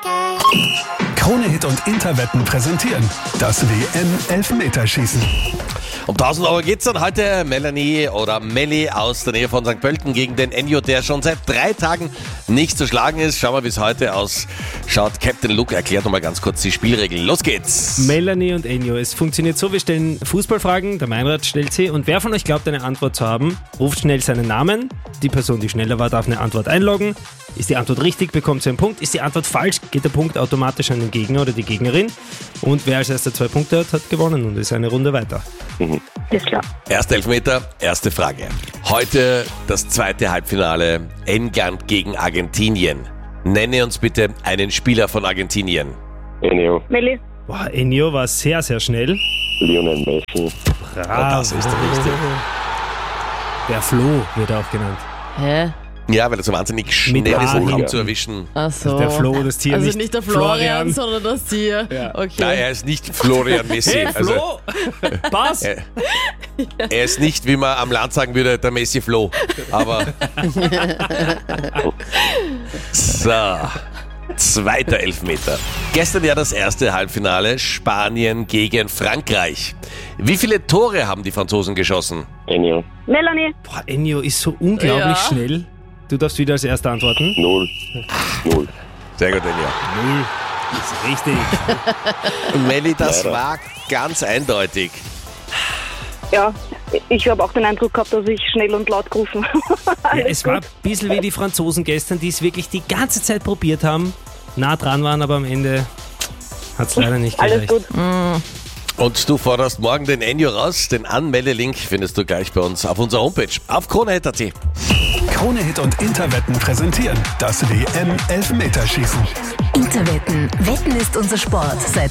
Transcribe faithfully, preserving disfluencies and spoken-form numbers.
Krone-Hit und Interwetten präsentieren das W M-Elfmeterschießen. Um tausend Euro geht's dann heute. Melanie oder Melli aus der Nähe von Sankt Pölten gegen den Enjo, der schon seit drei Tagen nicht zu schlagen ist. Schauen wir, wie es heute ausschaut. Captain Luke erklärt nochmal ganz kurz die Spielregeln. Los geht's! Melanie und Enjo, es funktioniert so, wir stellen Fußballfragen, der Meinrad stellt sie und wer von euch glaubt, eine Antwort zu haben, ruft schnell seinen Namen. Die Person, die schneller war, darf eine Antwort einloggen. Ist die Antwort richtig, bekommt sie einen Punkt. Ist die Antwort falsch, geht der Punkt automatisch an den Gegner oder die Gegnerin. Und wer als erster zwei Punkte hat, hat gewonnen und ist eine Runde weiter. Mhm. Ist klar. Erster Elfmeter, erste Frage. Heute das zweite Halbfinale, England gegen Argentinien. Nenne uns bitte einen Spieler von Argentinien. Enjo. Melli. Boah, Enjo war sehr, sehr schnell. Lionel Messi. Bravo. Das ist richtig. Der Flo wird auch genannt. Hä? Ja, weil er so wahnsinnig schnell Mit ist, A um ihn hinten. zu erwischen. Ach so. Der Flo, das Tier, also nicht, nicht der Florian, Florian. sondern das Tier. Ja. Okay. Nein, er ist nicht Florian Messi. Hey, Also, Flo! Pass! er, er ist nicht, wie man am Land sagen würde, der Messi Flo. Aber. So. Zweiter Elfmeter. Gestern ja das erste Halbfinale, Spanien gegen Frankreich. Wie viele Tore haben die Franzosen geschossen? Enjo. Melanie. Boah, Enjo ist so unglaublich Ja. schnell. Du darfst wieder als erster antworten. Null. Null. Sehr gut, Enjo. Null. Das ist richtig. Melli, das Leider. war ganz eindeutig. Ja, ich habe auch den Eindruck gehabt, dass ich schnell und laut gerufen habe. Ja, es war ein bisschen wie die Franzosen gestern, die es wirklich die ganze Zeit probiert haben, nah dran waren, aber am Ende hat es leider nicht Alles gereicht. gut. Und du forderst morgen den Enjo raus. Den Anmelde-Link findest du gleich bei uns auf unserer Homepage auf Krone Hit Punkt at. Krone-Hit und Interwetten präsentieren das W M-Elfmeterschießen. Interwetten. Wetten ist unser Sport seit